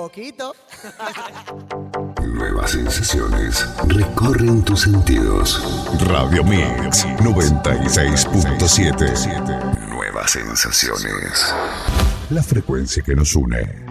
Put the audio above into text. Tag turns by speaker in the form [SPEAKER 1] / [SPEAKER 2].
[SPEAKER 1] poquito.
[SPEAKER 2] Nuevas sensaciones recorren tus sentidos. Radio Mix 96.7. Nuevas sensaciones. La frecuencia que nos une.